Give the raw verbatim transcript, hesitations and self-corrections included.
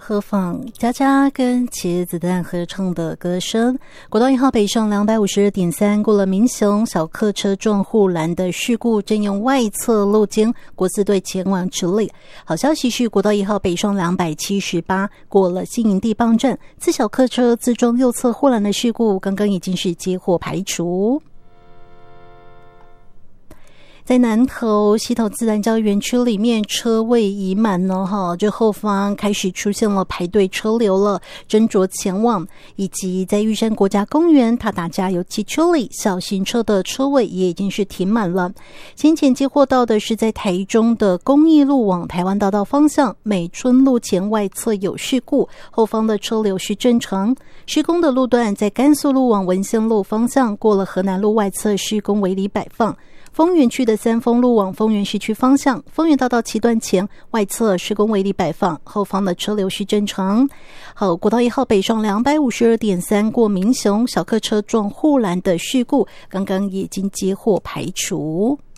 何妨佳佳跟茄子蛋合唱的歌声。国道一号北上 两百五十二点三 过了民雄小客车撞护栏的事故，正用外侧路经国四队前往处理。好消息是国道一号北上两百七十八过了新营地磅站，自小客车自撞右侧护栏的事故刚刚已经是接获排除。在南投溪头自然教育园区里面，车位已满呢，哈，这后方开始出现了排队车流了，斟酌前往。以及在玉山国家公园塔打加油汽车里，小型车的车位也已经是停满了。先前接获到的是在台中的公益路往台湾大道方向美春路前外侧有事故，后方的车流是正常。施工的路段在甘肃路往文仙路方向，过了河南路外侧施工围篱摆放。丰原区的三丰路往丰原市区方向，丰原大道七段前外侧施工围篱摆放，后方的车流是正常。好，国道一号北上 两百五十二点三 过民雄小客车撞护栏的事故，刚刚已经接获排除。